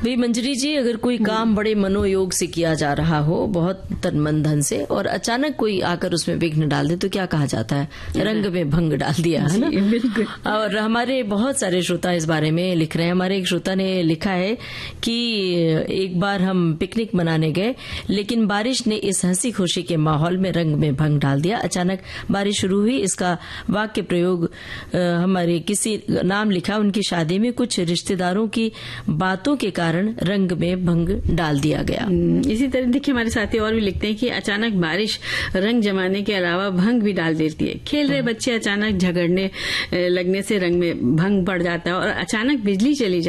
भाई मंजरी जी, अगर कोई काम बड़े मनोयोग से किया जा रहा हो, बहुत तन मन धन से, और अचानक कोई आकर उसमें विघ्न डाल दे तो क्या कहा जाता है? रंग में भंग डाल दिया, है ना? बिल्कुल। और हमारे बहुत सारे श्रोता इस बारे में लिख रहे हैं। हमारे एक श्रोता ने लिखा है कि एक बार हम पिकनिक मनाने गए, लेकिन बारिश ने इस हंसी खुशी के माहौल में रंग में भंग डाल दिया। अचानक बारिश शुरू हुई, इसका वाक्य प्रयोग हमारे किसी नाम लिखा, उनकी शादी में कुछ रिश्तेदारों की बातों के कारण रंग में भंग डाल दिया गया। इसी तरह देखिए हमारे साथी और भी लिखते हैं कि अचानक बारिश रंग जमाने के अलावा भंग भी डाल देती है। खेल रहे बच्चे अचानक झगड़ने लगने से रंग में भंग पड़ जाता है, और अचानक बिजली चली